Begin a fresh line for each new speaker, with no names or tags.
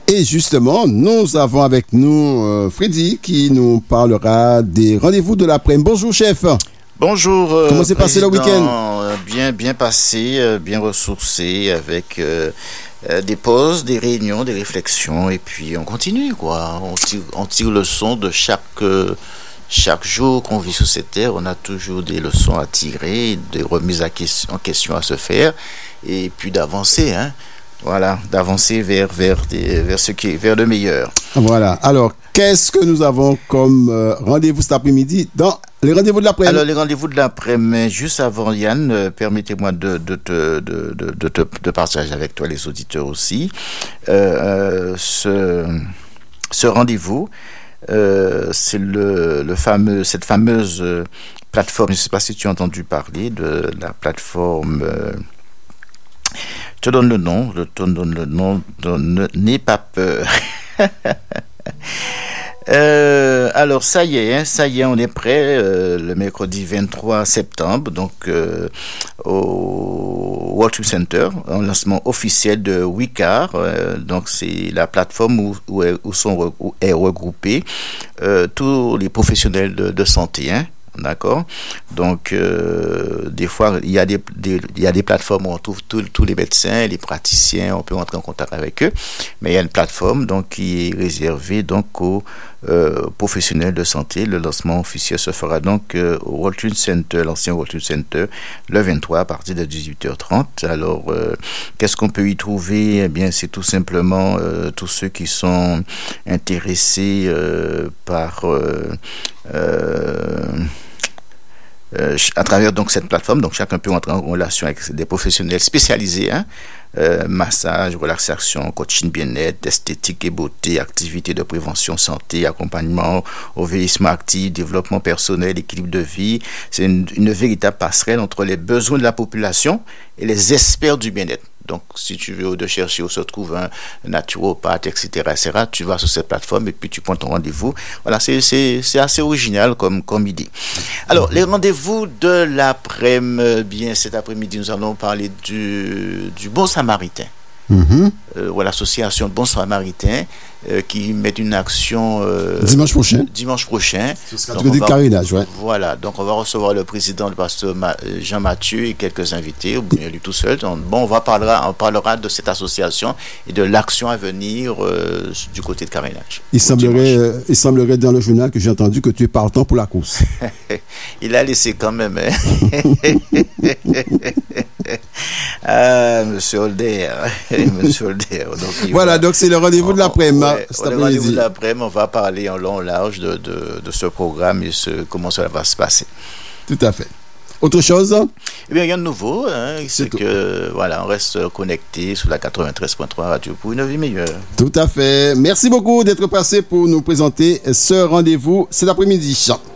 Et justement, nous avons avec nous Freddy qui nous parlera des rendez-vous de l'après-midi. Bonjour chef.
Bonjour.
Comment s'est passé le week-end?
Bien passé, bien ressourcé avec des pauses, des réunions, des réflexions et puis on continue quoi. On tire le son de chaque jour qu'on vit sur cette terre. On a toujours des leçons à tirer, des remises en question à se faire et puis d'avancer, hein. Voilà, d'avancer vers le meilleur.
Voilà. Alors, qu'est-ce que nous avons comme rendez-vous cet après-midi dans les rendez-vous de l'après-midi?
Alors, les rendez-vous de l'après-midi, juste avant Yann, permettez-moi de partager avec toi les auditeurs aussi. Ce rendez-vous, c'est cette fameuse plateforme. Je ne sais pas si tu as entendu parler de la plateforme. Je te donne le nom, n'aie pas peur. Alors ça y est, on est prêt le mercredi 23 septembre, donc au World Trade Center, un lancement officiel de WeCare. Donc c'est la plateforme où est regroupé tous les professionnels de santé, hein. D'accord. Donc, des fois, il y a des plateformes où on trouve tous les médecins, les praticiens, on peut entrer en contact avec eux. Mais il y a une plateforme donc qui est réservée donc aux professionnels de santé. Le lancement officiel se fera donc au World Trade Center, l'ancien World Trade Center, le 23 à partir de 18h30. Alors, qu'est-ce qu'on peut y trouver? Eh bien, c'est tout simplement tous ceux qui sont intéressés par à travers donc cette plateforme, donc chacun peut entrer en relation avec des professionnels spécialisés, hein, massage, relaxation, coaching bien-être, esthétique et beauté, activités de prévention santé, accompagnement au vieillissement actif, développement personnel, équilibre de vie. C'est une véritable passerelle entre les besoins de la population et les experts du bien-être. Donc, si tu veux de chercher où se trouve un naturopathe, etc., tu vas sur cette plateforme et puis tu prends ton rendez-vous. Voilà, c'est assez original comme idée. Alors, les rendez-vous de l'après-midi, bien cet après-midi, nous allons parler du Bon Samaritain. Voilà, l'association Bon Samaritain qui met une action dimanche prochain.
Ce sera du carénage, ouais.
Voilà, donc on va recevoir le président, le pasteur Jean Mathieu et quelques invités, ou bien lui tout seul. Donc, on parlera de cette association et de l'action à venir du côté de carénage.
Il semblerait dans le journal que j'ai entendu que tu es partant pour la course.
Il a laissé quand même. Hein? Monsieur Holder. Donc,
voilà, donc c'est le rendez-vous de l'après-midi.
Le rendez-vous de l'après-midi, on va parler en long, large de ce programme et comment cela va se passer.
Tout à fait. Autre chose?
Eh bien, rien de nouveau, hein, c'est que voilà, on reste connecté sur la 93.3 Radio pour une vie meilleure.
Tout à fait. Merci beaucoup d'être passé pour nous présenter ce rendez-vous cet après-midi.